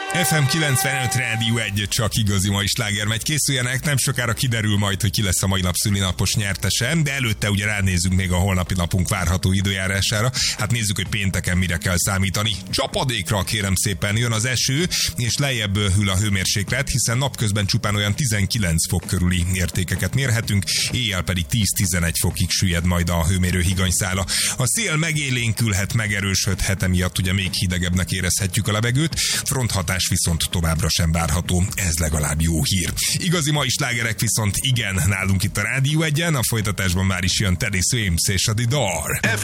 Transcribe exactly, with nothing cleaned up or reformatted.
ef em kilencvenöt Rádió egy, csak igazi mai sláger megy. Készüljenek, nem sokára kiderül majd, hogy ki lesz a mai nap szülinapos nyertese, de előtte ugye ránézzünk még a holnapi napunk várható időjárására. Hát nézzük, hogy pénteken mire kell számítani. Csapadékra kérem szépen, jön az eső, és lejjebb hűl a hőmérséklet, hiszen napközben csupán olyan tizenkilenc fok körüli értékeket mérhetünk, éjjel pedig tíz-tizenegy fokig süllyed majd a hőmérő higanyszála. A szél megélénkülhet, megerősödhet, emiatt ugye még hidegebbnek érezhetjük a levegőt, fronthatás viszont továbbra sem várható, ez legalább jó hír. Igazi mai slágerek viszont igen, nálunk itt a Rádió egyen, a folytatásban már is jön Teddy Swims és a The Door.